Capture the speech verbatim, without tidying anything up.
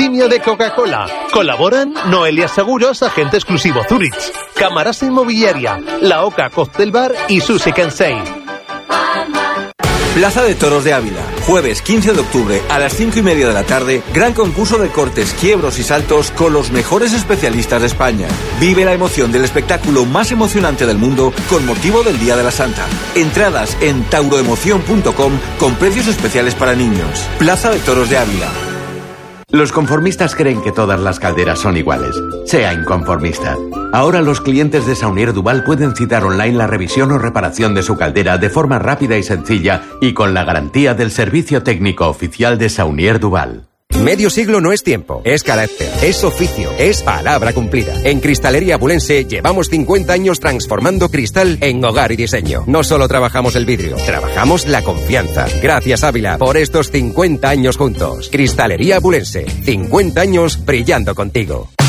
Patrocinio de Coca-Cola. Colaboran Noelia Seguros, agente exclusivo Zurich, Camarasa Inmobiliaria, La Oca Cocktail Bar y Sushi Kensei. Plaza de Toros de Ávila, jueves quince de octubre a las cinco y media de la tarde, gran concurso de cortes, quiebros y saltos con los mejores especialistas de España. Vive la emoción del espectáculo más emocionante del mundo con motivo del Día de la Santa. Entradas en tauroemoción punto com con precios especiales para niños. Plaza de Toros de Ávila. Los conformistas creen que todas las calderas son iguales. Sea inconformista. Ahora los clientes de Saunier Duval pueden citar online la revisión o reparación de su caldera de forma rápida y sencilla y con la garantía del servicio técnico oficial de Saunier Duval. Medio siglo no es tiempo, es carácter, es oficio, es palabra cumplida. En Cristalería Abulense llevamos cincuenta años transformando cristal en hogar y diseño. No solo trabajamos el vidrio, trabajamos la confianza. Gracias, Ávila, por estos cincuenta años juntos. Cristalería Abulense, cincuenta años brillando contigo.